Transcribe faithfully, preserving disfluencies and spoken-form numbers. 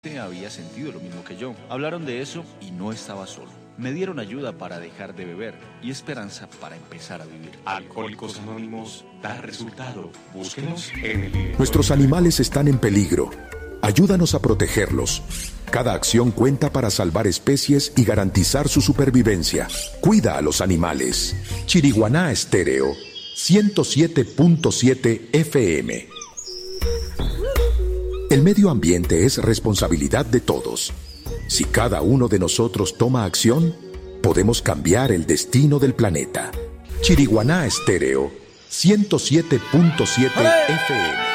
había sentido lo mismo que yo. Hablaron de eso y no estaba solo. Me dieron ayuda para dejar de beber y esperanza para empezar a vivir. Alcohólicos Anónimos da resultado. Búsquenos en el directorio. Nuestros animales están en peligro. Ayúdanos a protegerlos. Cada acción cuenta para salvar especies y garantizar su supervivencia. Cuida a los animales. Chiriguaná Estéreo, ciento siete punto siete F M. El medio ambiente es responsabilidad de todos. Si cada uno de nosotros toma acción, podemos cambiar el destino del planeta. Chiriguaná Estéreo, ciento siete punto siete F M.